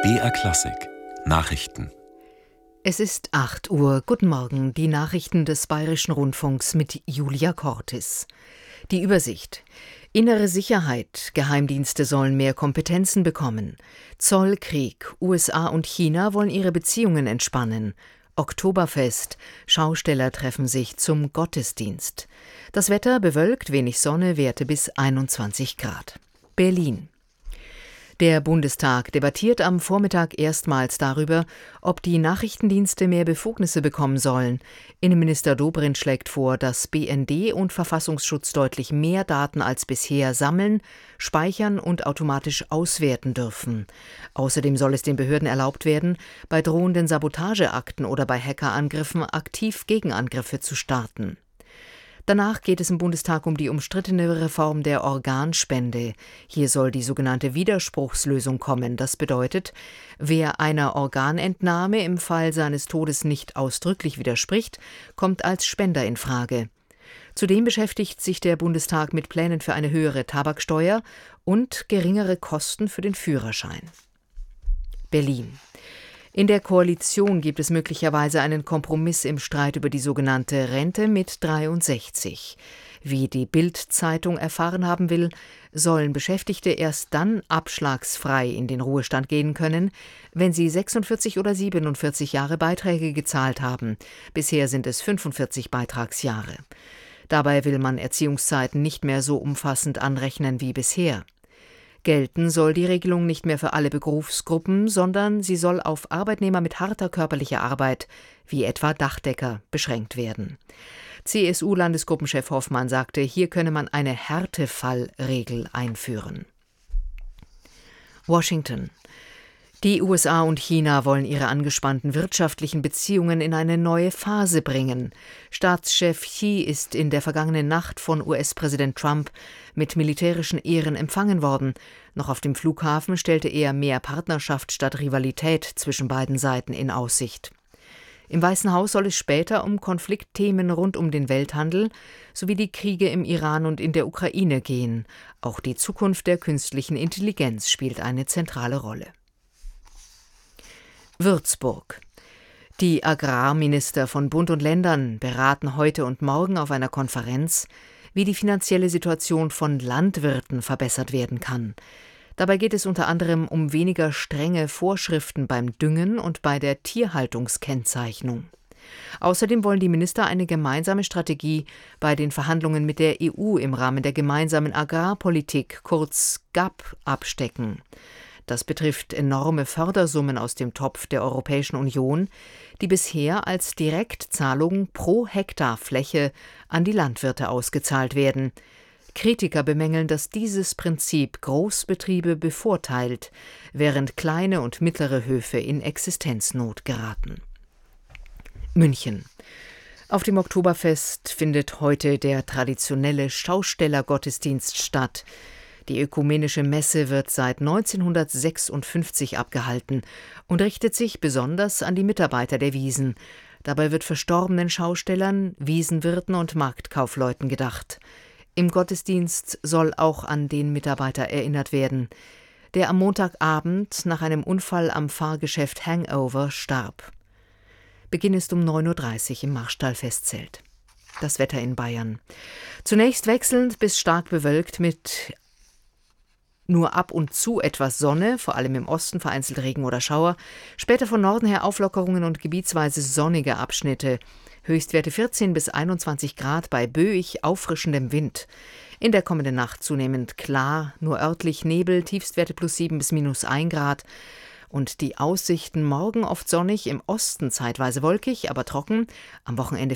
BR Klassik Nachrichten. Es ist 8 Uhr. Guten Morgen, die Nachrichten des Bayerischen Rundfunks mit Julia Cortis. Die Übersicht. Innere Sicherheit. Geheimdienste sollen mehr Kompetenzen bekommen. Zollkrieg. USA und China wollen ihre Beziehungen entspannen. Oktoberfest. Schausteller treffen sich zum Gottesdienst. Das Wetter bewölkt, wenig Sonne, Werte bis 21 Grad. Berlin. Der Bundestag debattiert am Vormittag erstmals darüber, ob die Nachrichtendienste mehr Befugnisse bekommen sollen. Innenminister Dobrindt schlägt vor, dass BND und Verfassungsschutz deutlich mehr Daten als bisher sammeln, speichern und automatisch auswerten dürfen. Außerdem soll es den Behörden erlaubt werden, bei drohenden Sabotageakten oder bei Hackerangriffen aktiv Gegenangriffe zu starten. Danach geht es im Bundestag um die umstrittene Reform der Organspende. Hier soll die sogenannte Widerspruchslösung kommen. Das bedeutet, wer einer Organentnahme im Fall seines Todes nicht ausdrücklich widerspricht, kommt als Spender in Frage. Zudem beschäftigt sich der Bundestag mit Plänen für eine höhere Tabaksteuer und geringere Kosten für den Führerschein. Berlin. In der Koalition gibt es möglicherweise einen Kompromiss im Streit über die sogenannte Rente mit 63. Wie die Bild-Zeitung erfahren haben will, sollen Beschäftigte erst dann abschlagsfrei in den Ruhestand gehen können, wenn sie 46 oder 47 Jahre Beiträge gezahlt haben. Bisher sind es 45 Beitragsjahre. Dabei will man Erziehungszeiten nicht mehr so umfassend anrechnen wie bisher. Gelten soll die Regelung nicht mehr für alle Berufsgruppen, sondern sie soll auf Arbeitnehmer mit harter körperlicher Arbeit, wie etwa Dachdecker, beschränkt werden. CSU-Landesgruppenchef Hoffmann sagte, hier könne man eine Härtefallregel einführen. Washington. Die USA und China wollen ihre angespannten wirtschaftlichen Beziehungen in eine neue Phase bringen. Staatschef Xi ist in der vergangenen Nacht von US-Präsident Trump mit militärischen Ehren empfangen worden. Noch auf dem Flughafen stellte er mehr Partnerschaft statt Rivalität zwischen beiden Seiten in Aussicht. Im Weißen Haus soll es später um Konfliktthemen rund um den Welthandel sowie die Kriege im Iran und in der Ukraine gehen. Auch die Zukunft der künstlichen Intelligenz spielt eine zentrale Rolle. Würzburg. Die Agrarminister von Bund und Ländern beraten heute und morgen auf einer Konferenz, wie die finanzielle Situation von Landwirten verbessert werden kann. Dabei geht es unter anderem um weniger strenge Vorschriften beim Düngen und bei der Tierhaltungskennzeichnung. Außerdem wollen die Minister eine gemeinsame Strategie bei den Verhandlungen mit der EU im Rahmen der gemeinsamen Agrarpolitik, kurz GAP, abstecken. Das betrifft enorme Fördersummen aus dem Topf der Europäischen Union, die bisher als Direktzahlung pro Hektar Fläche an die Landwirte ausgezahlt werden. Kritiker bemängeln, dass dieses Prinzip Großbetriebe bevorteilt, während kleine und mittlere Höfe in Existenznot geraten. München. Auf dem Oktoberfest findet heute der traditionelle Schaustellergottesdienst statt. Die ökumenische Messe wird seit 1956 abgehalten und richtet sich besonders an die Mitarbeiter der Wiesn. Dabei wird verstorbenen Schaustellern, Wiesenwirten und Marktkaufleuten gedacht. Im Gottesdienst soll auch an den Mitarbeiter erinnert werden, der am Montagabend nach einem Unfall am Fahrgeschäft Hangover starb. Beginn ist um 9:30 Uhr im Marstall-Festzelt. Das Wetter in Bayern. Zunächst wechselnd bis stark bewölkt mit nur ab und zu etwas Sonne, vor allem im Osten vereinzelt Regen oder Schauer. Später von Norden her Auflockerungen und gebietsweise sonnige Abschnitte. Höchstwerte 14 bis 21 Grad bei böig auffrischendem Wind. In der kommenden Nacht zunehmend klar, nur örtlich Nebel, Tiefstwerte +7 bis -1 Grad. Und die Aussichten morgen oft sonnig, im Osten zeitweise wolkig, aber trocken. Am Wochenende